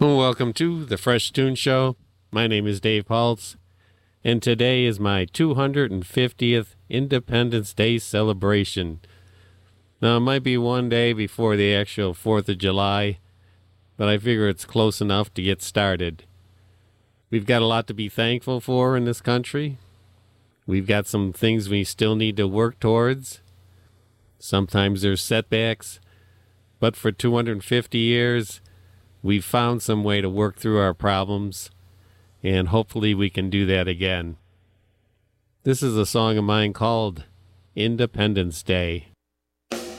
Welcome to the Fresh Tune Show. My name is Dave Paltz, and today is my 250th Independence Day celebration. Now, it might be one day before the actual 4th of July, but I figure it's close enough to get started. We've got a lot to be thankful for in this country. We've got some things we still need to work towards. Sometimes there's setbacks, but for 250 years, we've found some way to work through our problems, and hopefully we can do that again. This is a song of mine called Independence Day.